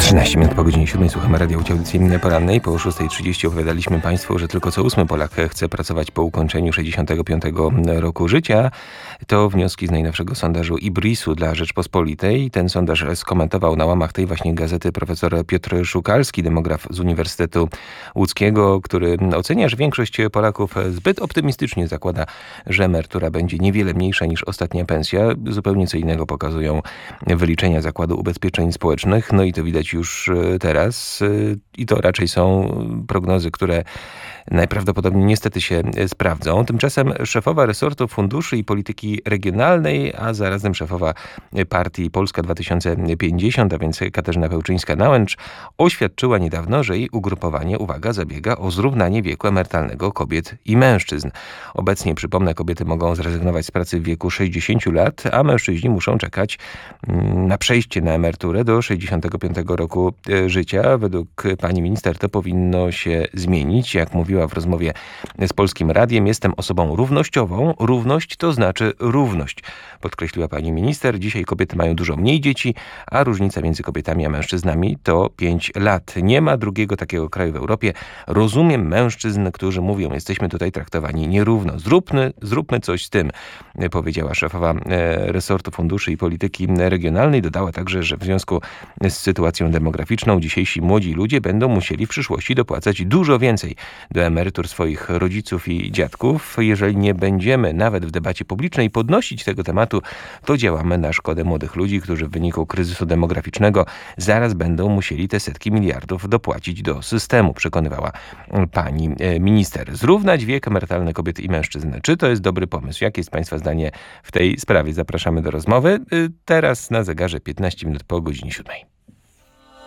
13 minut po godzinie 7 słuchamy Radia Łódź audycji porannej. Po 6:30 opowiadaliśmy Państwu, że tylko co 8 Polak chce pracować po ukończeniu 65 roku życia. To wnioski z najnowszego sondażu IBRIS-u dla Rzeczpospolitej. Ten sondaż skomentował na łamach tej właśnie gazety profesor Piotr Szukalski, demograf z Uniwersytetu Łódzkiego, który ocenia, że większość Polaków zbyt optymistycznie zakłada, że emerytura będzie niewiele mniejsza niż ostatnia pensja. Zupełnie co innego pokazują wyliczenia Zakładu Ubezpieczeń Społecznych. No i to widać już teraz i to raczej są prognozy, które najprawdopodobniej niestety się sprawdzą. Tymczasem szefowa resortu funduszy i polityki regionalnej, a zarazem szefowa partii Polska 2050, a więc Katarzyna Pełczyńska-Nałęcz, oświadczyła niedawno, że jej ugrupowanie, uwaga, zabiega o zrównanie wieku emerytalnego kobiet i mężczyzn. Obecnie, przypomnę, kobiety mogą zrezygnować z pracy w wieku 60 lat, a mężczyźni muszą czekać na przejście na emeryturę do 65 roku życia. Według pani minister to powinno się zmienić. Jak mówiła w rozmowie z Polskim Radiem, jestem osobą równościową. Równość to znaczy równość, podkreśliła pani minister. Dzisiaj kobiety mają dużo mniej dzieci, a różnica między kobietami a mężczyznami to 5 lat. Nie ma drugiego takiego kraju w Europie. Rozumiem mężczyzn, którzy mówią, jesteśmy tutaj traktowani nierówno. Zróbmy coś z tym, powiedziała szefowa resortu funduszy i polityki regionalnej. Dodała także, że w związku z sytuacją demograficzną dzisiejsi młodzi ludzie będą musieli w przyszłości dopłacać dużo więcej do emerytur swoich rodziców i dziadków. Jeżeli nie będziemy nawet w debacie publicznej podnosić tego tematu, to działamy na szkodę młodych ludzi, którzy w wyniku kryzysu demograficznego zaraz będą musieli te setki miliardów dopłacić do systemu, przekonywała pani minister. Zrównać wiek emerytalny kobiet i mężczyzn. Czy to jest dobry pomysł? Jakie jest państwa zdanie w tej sprawie? Zapraszamy do rozmowy. Teraz na zegarze 15 minut po godzinie 7.